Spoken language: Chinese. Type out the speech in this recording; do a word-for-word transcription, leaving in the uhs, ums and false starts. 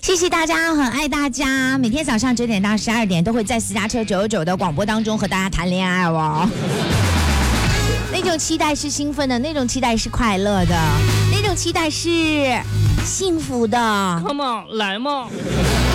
谢谢大家，很爱大家。每天早上九点到十二点都会在私家车九九九的广播当中和大家谈恋爱哦。那种期待是兴奋的，那种期待是快乐的，那种期待是幸福的。 Come on， 来嘛！